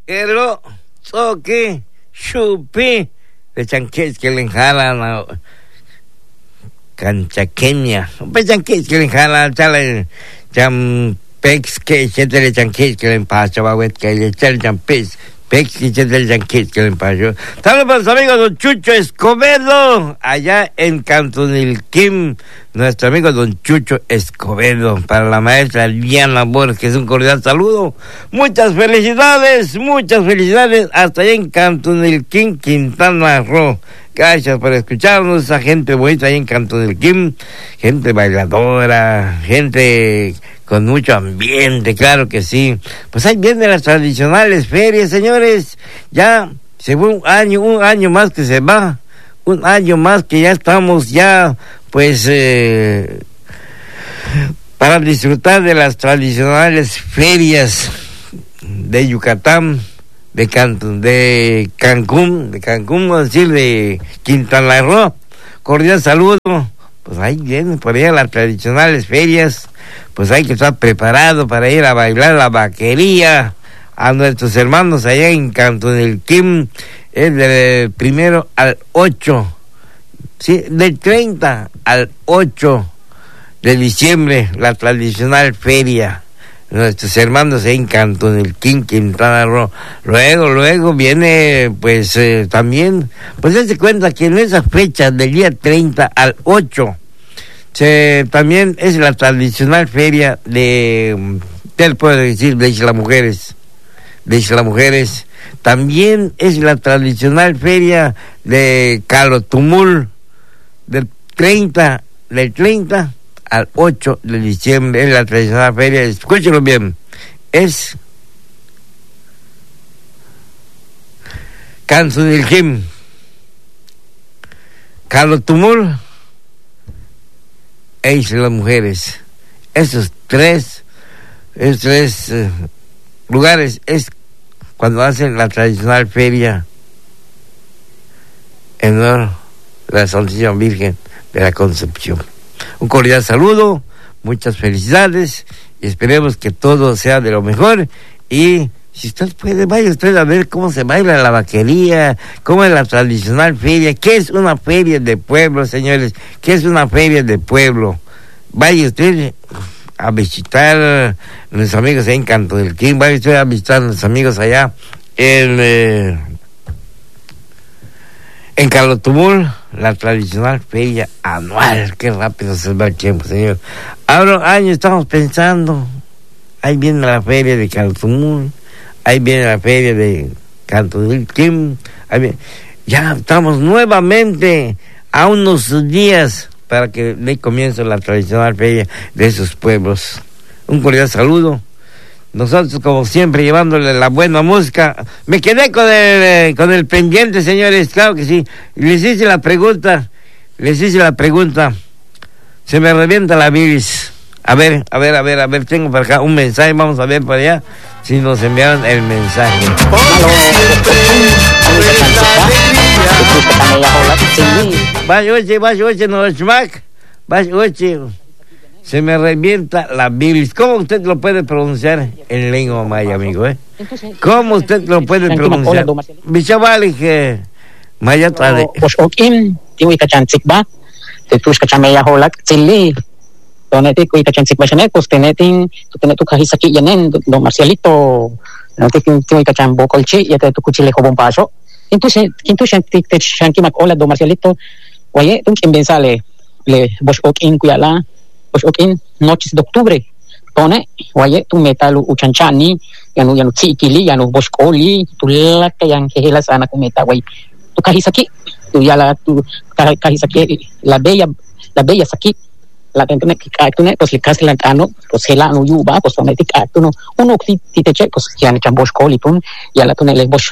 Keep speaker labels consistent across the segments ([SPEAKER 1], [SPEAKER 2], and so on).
[SPEAKER 1] Pero, soque, chupi, de chanques que le jalan a canchaqueña. Pues chanques que le jalan, chale, champex que chetele chanques que le empacho, baguet que le chale champex. Pex y chetele chanques que le empacho. Saludos para los amigos don Chucho Escobedo, allá en Cantonilquim. Nuestro amigo don Chucho Escobedo, para la maestra Diana Borges, un cordial saludo. Muchas felicidades hasta allá en Cantonilquim, Quintana Roo. Gracias por escucharnos, a gente bonita ahí en Cantonilquim, gente bailadora, gente con mucho ambiente, claro que sí. Pues ahí vienen las tradicionales ferias, señores. Ya se fue un año más que se va, un año más que ya estamos ya, pues, para disfrutar de las tradicionales ferias de Yucatán, de Cancún, vamos a decir, de Quintana Roo. Cordial saludo. Pues ahí vienen por allá las tradicionales ferias. Pues hay que estar preparado para ir a bailar la vaquería a nuestros hermanos allá en Cantonilquim. Es del 1 al 8, sí, del 30 al 8 de diciembre, la tradicional feria. Nuestros hermanos en Cantonilquim, Quintana Roo. Luego viene, pues, también, pues, se cuenta que en esa fecha, del día 30 al 8, también es la tradicional feria de, ¿qué puedo decir? De Isla Mujeres. También es la tradicional feria de Calotumul, del 30 al 8 de diciembre, es la tradicional feria. Escúchenlo bien, es Cantonilquim, Calotumul e Isla Mujeres. Esos tres lugares es cuando hacen la tradicional feria en honor de la Santísima Virgen de la Concepción. Un cordial saludo, muchas felicidades y esperemos que todo sea de lo mejor. Y si usted puede, vaya usted a ver cómo se baila la vaquería, cómo es la tradicional feria. ¿Qué es una feria de pueblo, señores? ¿Qué es una feria de pueblo? Vaya usted a visitar a nuestros amigos allá en Cantonilquim, vaya usted a visitar a nuestros amigos allá en Calotumul, la tradicional feria anual. Qué rápido se va el tiempo, señor. Ahora año estamos pensando, ahí viene la feria de Calotumul, ahí viene la feria de Cantonilquim, ya estamos nuevamente a unos días para que dé comienzo la tradicional feria de esos pueblos. Un cordial saludo. Nosotros, como siempre, llevándole la buena música. Me quedé con el pendiente, señores, claro que sí. Les hice la pregunta. Se me revienta la bilis. A ver, tengo para acá un mensaje, vamos a ver para allá si nos enviaron el mensaje. Vaya oye, no es Mac. Vaya oye. Se me revienta la bilis. ¿Cómo usted lo puede pronunciar en lengua maya, amigo? ¿Cómo usted lo puede pronunciar? Bichavali que maya trade.
[SPEAKER 2] Pues okim, tiwi kachantik ba? Tetus kachamaya holak chili. Donete kuy kachantik ba shane, pues tenetin, tu kahisaki yanen do Marcialito. Donete tiwi kacham bokolchi, yate tu kuchile hobon paso. Entonces te shanki makola do Marcialito. Oye, tú quién pensale le bosh okim kuyala. Pues okin noches de octubre tone waye tu metal uchanchani yanu tsikili yanu boskoli tu la yang hela sana ku meta way tu kahisaki tu yala tu kahisaki la bella saki la tentune kikatune pues le kaslan ano pues hela no yuba pues tone tikatuno uno titeche pues yan chamboskoli tun yala tune le bosh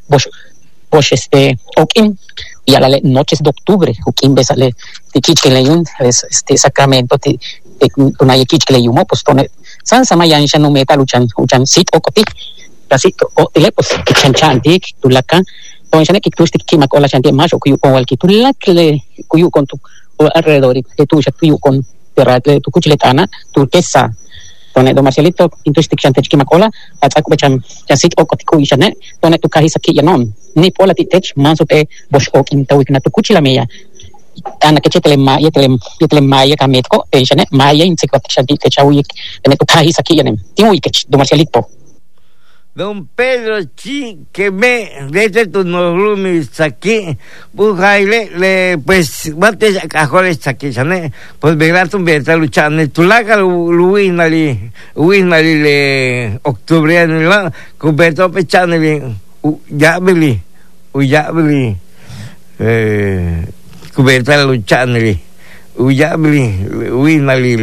[SPEAKER 2] okin yala le noches de octubre okin besale tikichkeleyun Sacramento tunayekichleyumo pues tone san samayan shanu meta luchan sit okoti casi otile pues chanchantik tulaka ton shane kiktustik kimakola chanti más o kuyu con el kitulakle kuyu con tu alrededor que tu kuyu con terrate tu kuchletana tu kesa Tone do Marcialito, intuistik chantech kimakola, atsaku becham jasit okotiku ishane, tone tu kahisaki yanon. Ni pola titech mansote bosh ok intawik na tukuchila meya. Ana que chetele maya kametko ishane maya insekot shadi que chawik tone tu kahisaki yanem. Timuikech do Marcialito.
[SPEAKER 1] Don Pedro Chiqueme, desde tu noglumis aquí, bujaile, pues, bates a cajones aquí, pues, vegratum beta luchando, tu laga, Luisnali, le, octubre, cuberto pechaneli, uyabili, cuberta luchaneli, uyabili, Luisnali,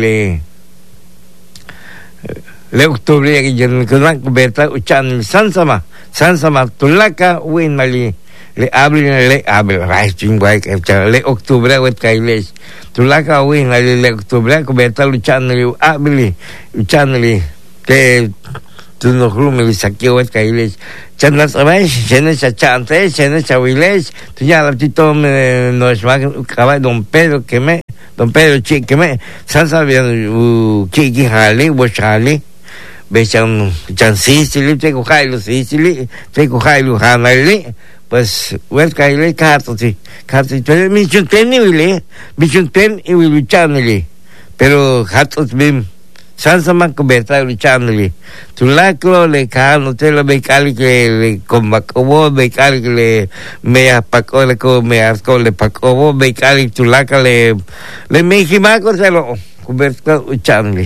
[SPEAKER 1] le octubre que yo no cubierta uchan sansama tulaka winmali le abre rising bike le octubre wet kailes tulaka winmali le octubre cubierta luchan le abre uchanli que tu no grume saki wet kailes chanas abay chenes chante chenes chawiles tu ya la tito no es va acaba don Pedro Chiqueme sansa bien chiqui jale bochale Bechan Sicily, tengo Jailo Sicily, tengo Jailo Hanali, pues, huelga y le cartoti, mi chunten y luchanili, pero hatos bim, Sansaman coberta luchanili, tu lacro le cano, te lo becali que le combacobo, becali que le mea pacole, mea scole pacobo, becali tu laca le mejimaco, se lo coberta luchanili.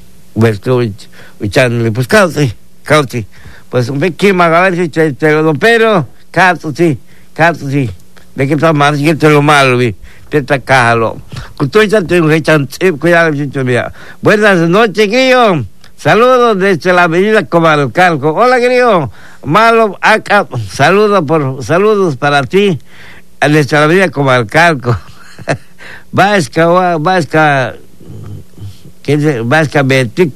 [SPEAKER 1] Pues cauti, pues un pequeño a ver si te lo pero, cauti, de que está mal, que te lo malo, te está calo. Tú ya te echan, cuidado, mía. Buenas noches, querido. Saludos desde la avenida Comalcalco. Hola, querido. Malo, acá, saludos para ti, desde la avenida Comalcalco. Vasca, ¿qué es? Vasca Betic.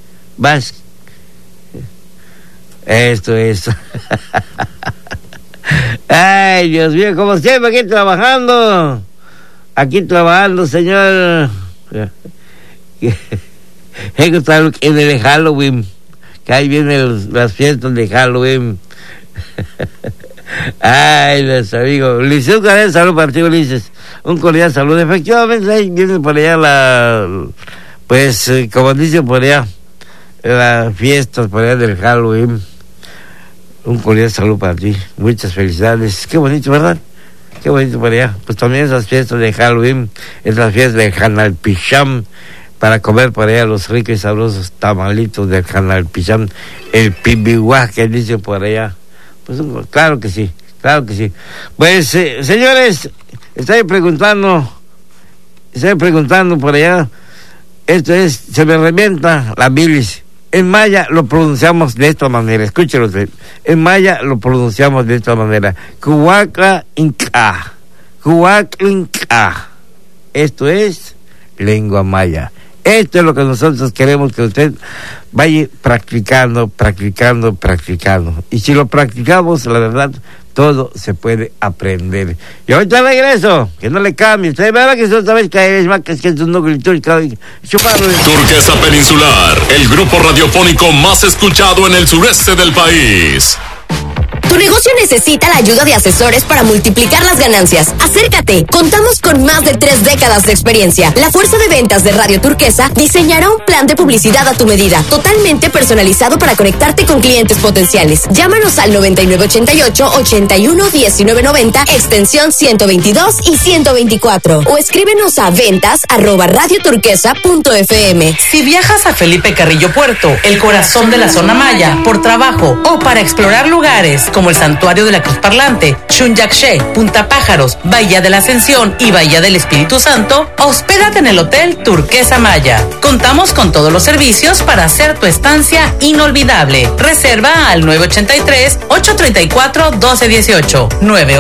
[SPEAKER 1] Esto. Ay, Dios mío, como siempre, aquí trabajando, señor. En el Halloween, que ahí vienen las fiestas de Halloween. Ay, los amigos. Liceo Canel, salud para ti, Ulises. Un cordial saludo. Efectivamente, ahí viene por allá pues, como dice por allá, las fiestas por allá del Halloween. Un cordial saludo para ti. Muchas felicidades. Qué bonito, ¿verdad? Qué bonito por allá. Pues también esas fiestas de Halloween, esas fiestas del Hanal Picham, para comer por allá los ricos y sabrosos tamalitos del Hanal Picham, el pibihuá que dice por allá. Pues claro que sí. Pues, señores, estoy preguntando por allá. Esto es, se me revienta la bilis. En maya lo pronunciamos de esta manera. Escúchelo usted. En maya lo pronunciamos de esta manera. Cuacla Inca. Esto es lengua maya. Esto es lo que nosotros queremos que usted vaya practicando. Y si lo practicamos, la verdad, todo se puede aprender. Y ahorita regreso, que no le cambie. Usted verá que otra vez cae, es más que es un núcleo histórico.
[SPEAKER 3] Turquesa Peninsular, el grupo radiofónico más escuchado en el sureste del país.
[SPEAKER 4] Tu negocio necesita la ayuda de asesores para multiplicar las ganancias. Acércate. Contamos con más de 3 décadas de experiencia. La fuerza de ventas de Radio Turquesa diseñará un plan de publicidad a tu medida, totalmente personalizado para conectarte con clientes potenciales. Llámanos al 9988-811990, extensión 122 y 124. O escríbenos a ventas@radioturquesa.fm.
[SPEAKER 5] Si viajas a Felipe Carrillo Puerto, el corazón de la zona maya, por trabajo o para explorar lugares como el Santuario de la Cruz Parlante, Chunyakshe, Punta Pájaros, Bahía de la Ascensión y Bahía del Espíritu Santo, hospédate en el Hotel Turquesa Maya. Contamos con todos los servicios para hacer tu estancia inolvidable. Reserva al 983-834-1218.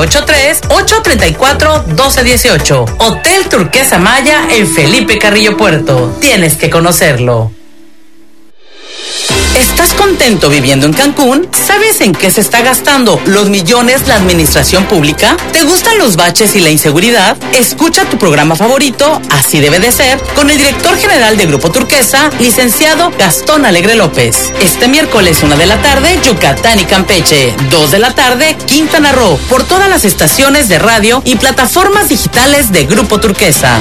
[SPEAKER 5] 983-834-1218. Hotel Turquesa Maya en Felipe Carrillo Puerto. Tienes que conocerlo. ¿Estás contento viviendo en Cancún? ¿Sabes en qué se está gastando los millones la administración pública? ¿Te gustan los baches y la inseguridad? Escucha tu programa favorito, Así Debe de Ser, con el director general de Grupo Turquesa, licenciado Gastón Alegre López. Este miércoles 1 de la tarde, Yucatán y Campeche. 2 de la tarde, Quintana Roo, por todas las estaciones de radio y plataformas digitales de Grupo Turquesa.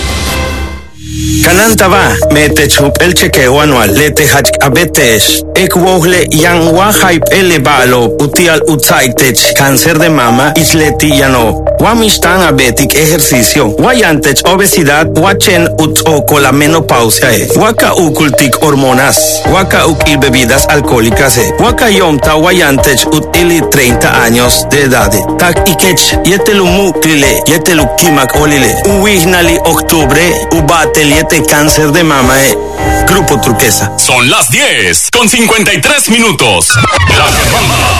[SPEAKER 6] Kanantaba, mete chup el chequeo anual, lete hach abetes, ekwohle yang wahype elevalo, utial utsaitech, cáncer de mama, isleti yano, wamistan abetic ejercicio, wayantech obesidad, wachen utoko la menopausia, waka ukultik hormonas, waka ukil bebidas alcohólicas, waka yomta wayantech utili 30 años de edad, tak ikech, yetelumu klile, yetelukimak olile, uwignali octubre, ubatel yete cáncer de mama, Grupo Turquesa.
[SPEAKER 3] Son las 10:53. La que manda.